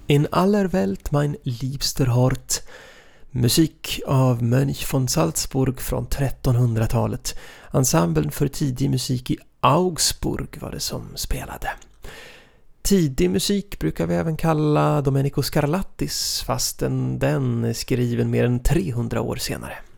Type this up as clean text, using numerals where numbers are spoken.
In aller Welt mein liebster Hort. Musik av Mönch von Salzburg från 1300-talet. Ensemblen för tidig musik i Augsburg var det som spelade. Tidig musik brukar vi även kalla Domenico Scarlattis, fastän den är skriven mer än 300 år senare.